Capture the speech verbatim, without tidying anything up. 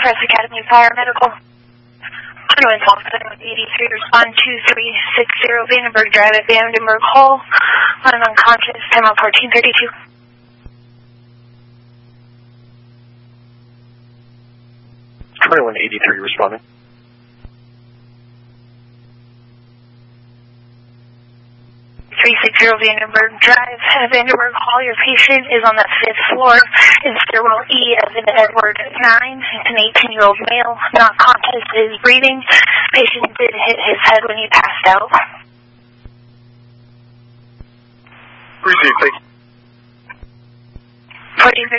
Crest Academy Fire Medical. Twin Hospital eighty-three, respond two three six zero Vandenberg Drive at Vandenberg Hall. On an unconscious, time out fourteen thirty-two. twenty-one eighty-three, responding. three six zero Vandenberg Drive at Vandenberg Hall. Your patient is on the fifth floor in stairwell E as in Edward nine. It's an eighteen-year-old male, not conscious, is breathing. Patient did hit his head when he passed out. Received, thank you. fourteen thirty.